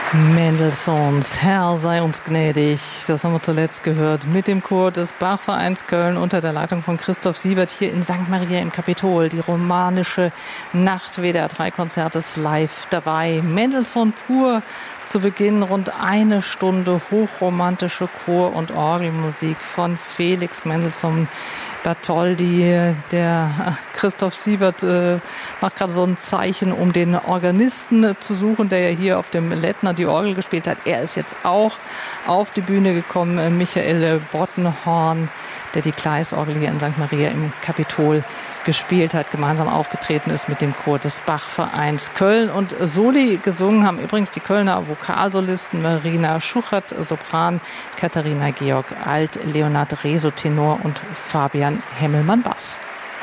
Mendelssohns Herr sei uns gnädig, das haben wir zuletzt gehört, mit dem Chor des Bachvereins Köln unter der Leitung von Christoph Siebert hier in St. Maria im Kapitol. Die romanische Nacht, WDR 3 Konzert ist live dabei. Mendelssohn pur zu Beginn, rund eine Stunde hochromantische Chor- und Orgelmusik von Felix Mendelssohn Bartholdy. Der Christoph Siebert macht gerade so ein Zeichen, um den Organisten zu suchen, der ja hier auf dem Lettner die Orgel gespielt hat. Er ist jetzt auch auf die Bühne gekommen. Michael Bottenhorn, der die Gleisorgel hier in St. Maria im Kapitol gespielt hat, gemeinsam aufgetreten ist mit dem Chor des Bachvereins Köln. Und Soli gesungen haben übrigens die Kölner Vokalsolisten Marina Schuchert, Sopran, Katharina Georg Alt, Leonhard Reso, Tenor und Fabian Hemmelmann, Bass.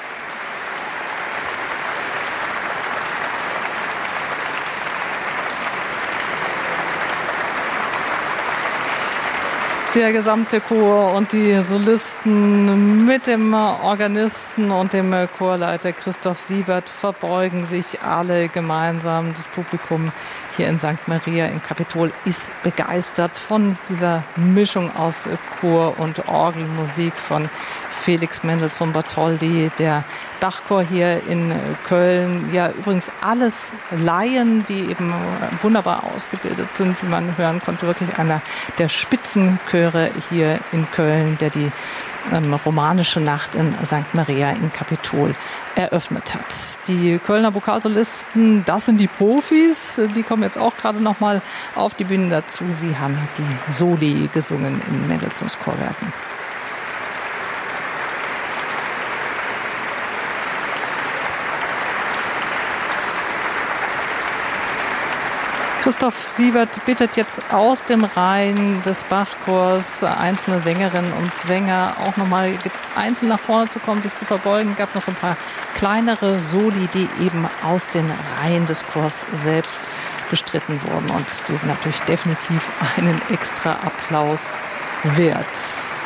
Der gesamte Chor und die Solisten mit dem Organisten und dem Chorleiter Christoph Siebert verbeugen sich alle gemeinsam. Das Publikum hier in St. Maria im Kapitol ist begeistert von dieser Mischung aus Chor und Orgelmusik von Felix Mendelssohn Bartholdy, der Bachchor hier in Köln. Ja, übrigens alles Laien, die eben wunderbar ausgebildet sind, wie man hören konnte. Wirklich einer der Spitzenchöre hier in Köln, der die romanische Nacht in St. Maria im Kapitol eröffnet hat. Die Kölner Vokalsolisten, das sind die Profis, die kommen jetzt auch gerade noch mal auf die Bühne dazu. Sie haben die Soli gesungen in Mendelssohns Chorwerken. Christoph Siebert bittet jetzt aus dem Reihen des Bachchors einzelne Sängerinnen und Sänger auch nochmal einzeln nach vorne zu kommen, sich zu verbeugen. Es gab noch so ein paar kleinere Soli, die eben aus den Reihen des Chors selbst bestritten wurden. Und die sind natürlich definitiv einen extra Applaus wert.